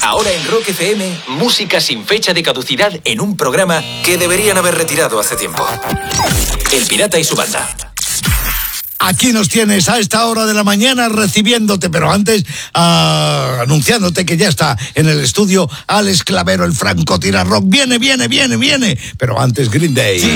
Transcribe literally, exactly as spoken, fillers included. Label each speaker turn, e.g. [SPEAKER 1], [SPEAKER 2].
[SPEAKER 1] Ahora en Rock F M, música sin fecha de caducidad en un programa que deberían haber retirado hace tiempo. El Pirata y su banda.
[SPEAKER 2] Aquí nos tienes a esta hora de la mañana recibiéndote, pero antes uh, anunciándote que ya está en el estudio Alex Clavero, el francotirador rock. Viene, viene, viene, viene. Pero antes Green Day.